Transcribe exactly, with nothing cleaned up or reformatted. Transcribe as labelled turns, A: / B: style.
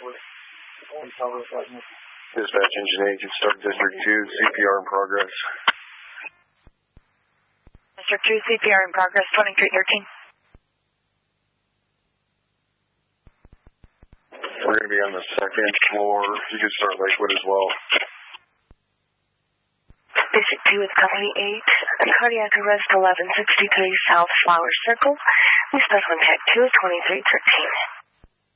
A: Dispatch engine eight, can start District two, C P R in progress.
B: District two, C P R in progress, twenty-three thirteen.
A: We're going to be on the second floor. You can start Lakewood as well.
B: District two with Company eight, cardiac arrest eleven sixty-three South Flower Circle. We special impact two, twenty-three thirteen.